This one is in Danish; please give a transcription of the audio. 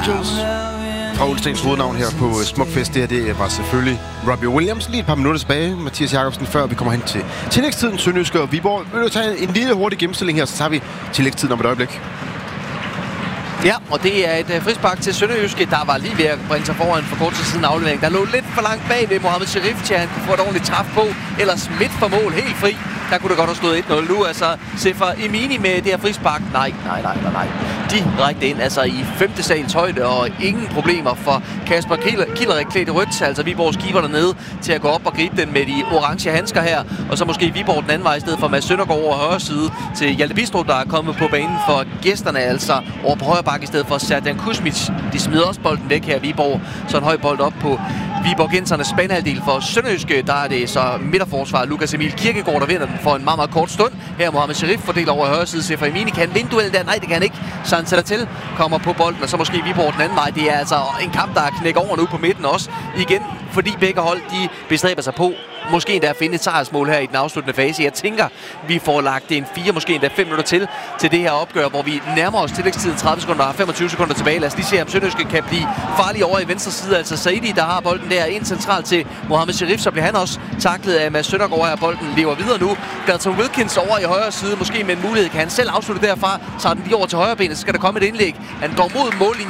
Angels fra Ulstens hovednavn her på Smukfest. Det her, det var selvfølgelig Robbie Williams. Lige et par minutter tilbage, Mathias Jakobsen, før vi kommer hen til tillægstiden. Sønderjyske og Viborg. Vil du tage en lille hurtig gennemstilling her, så tager vi tillægstiden om et øjeblik. Ja, og det er et frispark til Sønderjyske, der var lige ved at bringe sig foran for kort tid siden aflevering. Der lå lidt for langt bag ved Mohamed Sherif til han kunne få et ordentligt træf på. Ellers midt for mål, helt fri. Der kunne det godt have stået 1-0 nu. Altså, Sefer Emini med det her frispark. Nej. Direkte ind, altså i 5. sals højde, og ingen problemer for Kasper Kilderik klædt i rødt. Altså Viborgs keeper dernede til at gå op og gribe den med de orange handsker her. Og så måske Viborg den anden vej i stedet for Mads Søndergaard over højre side til Hjalte Bistrup, der er kommet på banen for gæsterne, altså over på højre bakke i stedet for Serdan Kuzmic. De smider også bolden væk her, Viborg. Så en høj bold op på Viborgensernes banehalvdel. For Sønderjyske, der er det så midterforsvar Lukas Emil Kirkegaard, der vinder den for en meget, meget kort stund. Her Mohamed Sherif fordeler over højre side. Sefer Emini kan vinde duellen der. Nej, det kan han ikke. Så han sætter til, kommer på bolden, og så måske Viborg den anden vej. Det er altså en kamp, der knækker over nu på midten også. Igen, fordi begge hold, de bestræber sig på måske endda at finde et sejrsmål her i den afsluttende fase. Jeg tænker, vi får lagt en 4, måske endda 5 minutter til det her opgør, hvor vi nærmer os tillægstiden 30 sekunder og har 25 sekunder tilbage. Lad os lige se, om Sønderjyske kan blive farlig over i venstre side. Altså Saidi, der har bolden der ind centralt til Mohamed Sherif, så bliver han også taklet af Mads Søndergaard her. Bolden lever videre nu. Dalton Wilkins over i højre side, måske med en mulighed. Kan han selv afslutte derfra, så den lige over til højre benet, så skal der komme et indlæg. Han går mod mållinjen